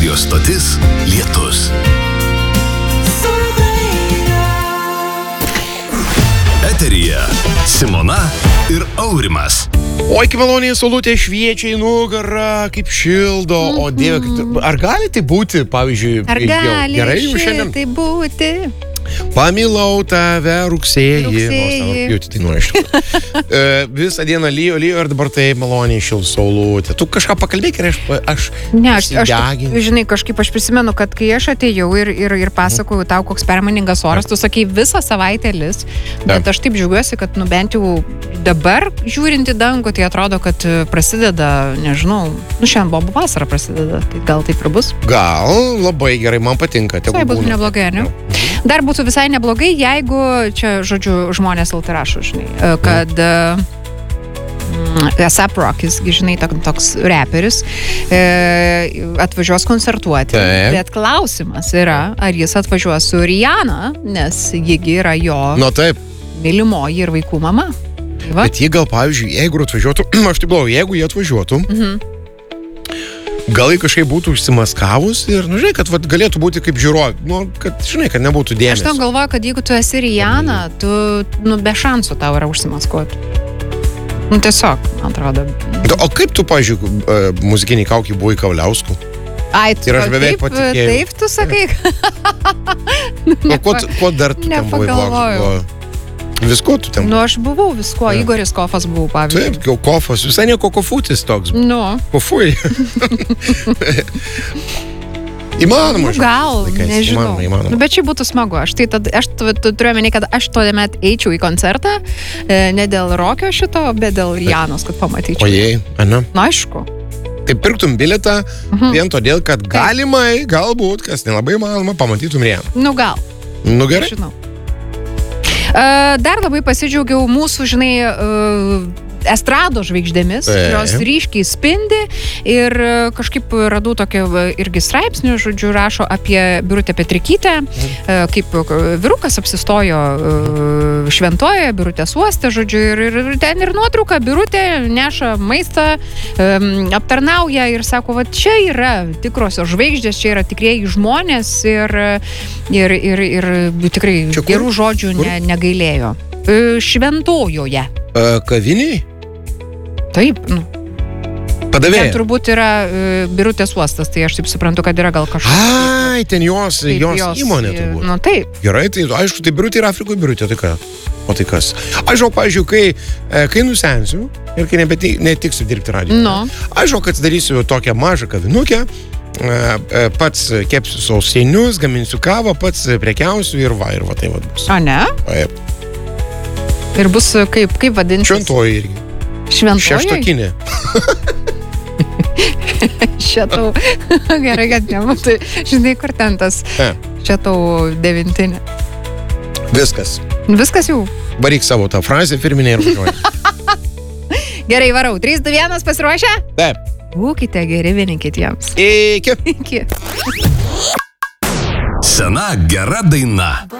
Radio stotis Lietus. Eteryje Simona ir Aurimas. Oi, kaip maloniai saulutė šviečia į nugarą, kaip šildo, o Dieve, ar gali tai būti, pavyzdžiui, Ar gali gerai jau šiandien? tai būti? Pamilau tave rugsėjį. Tai visą dieną lyjo ir dabar tai maloniai šil saulutė. Tu kažką pakalbėk ir aš žinai, kažkaip aš prisimenu, kad kai aš atėjau ir pasakoju tau, koks permainingas oras, tu sakai visą savaitę lis, bet aš taip džiaugiuosi, kad bent jau dabar žiūrint į dangų, tai atrodo, kad prasideda, nežinau, šiandien bobų vasara prasideda, tai gal taip ir bus? Gal, labai gerai, man patinka. Tai būtų neblogai, ne? Dar būtų visai neblogai, jeigu, čia, žodžiu, žmonės rašo, žinai, kad A$AP Rockis, žinai, toks reperis, atvažiuos koncertuoti. Taip. Bet klausimas yra, ar jis atvažiuos su Rihanna, nes jigi yra jo mylimoji ir vaikų mama. Va. Bet jie gal, pavyzdžiui, jeigu atvažiuotų, aš taip galvoju, jeigu jie atvažiuotų, gal jie kažkaip būtų užsimaskavus ir, žinai, kad galėtų būti kaip žiūrovė, kad, žinai, kad nebūtų dėmesio. Aš tau galvoju, kad jeigu tu esi Rihanna, tu, be šansų tau yra užsimaskuoti. Tiesiog, man atrodo. O kaip tu, pavyzdžiui, muzikiniai kaukiai buvai Kavliausku? Ai, ir aš beveik patikėjau. Taip, tu sakai. Ko dar tu ten buvai? Nepagalvojau. Visko tu ten? Aš buvau visko. Igoris Kofas buvau, pavyzdžiui. Taip, Kofas. Visai ne kokofutis toks. Kofui. Įmanoma. Gal, nežinau. Įmanoma. Bet čia būtų smagu. Aš turiu omeny, kad aš tuomet eičiau į koncertą, ne dėl rokio šito, bet dėl Rihannos, kad pamatyčiau. Ojei, ana. Aišku. Tai pirktum bilietą vien todėl, kad galimai, galbūt, kas nelabai įmanoma, pamatytum Rihanną. Gal. Gerai. Žinau. Dar labai pasidžiaugiau mūsų, žinai, estrado žvaigždėmis, kurios ryškiai spindi ir kažkaip radau tokią irgi straipsnių, žodžiu, rašo apie Birutę Petrikytę, kaip vyrukas apsistojo Šventojoje, Birutės uoste, žodžiu, ir ten ir nuotrauka, Birutė neša maistą, aptarnauja ir sako, va čia yra tikrosios žvaigždės, čia yra tikrieji žmonės ir tikrai gerų žodžių negailėjo. Šventojoje. Kaviniai? Taip, Padavėja. Ten turbūt yra Birutės uostas, tai aš taip suprantu, kad yra gal kažkas. Ai, ten jos įmonė turbūt. Taip. Gerai, tai aišku, tai Birutė yra Afrikoje Birutė, tai ką? O tai kas? Aš žinau, pavyzdžiui, kai nusensiu ir kai netiksiu dirbti radijo, aš žinau, kad darysiu tokią mažą kavinukę, pats kepsiu sausainius, gaminsiu kavą, pats prekiausiu ir va tai va bus. A, ne? Taip. Ir bus kaip vadinsis? Šventoji irgi. Šventoji? Šeštokinė. Šetau. Gerai, kad nebūtų. Žinai, kur ten tas šetau devintinė. Viskas. Viskas jau. Varyk savo tą frazę firminę ir važiuoji. Gerai, varau. 3, 2, 1, pasiruošę? Taip. Būkite geri vieni kitiems. Iki. Sena gera daina.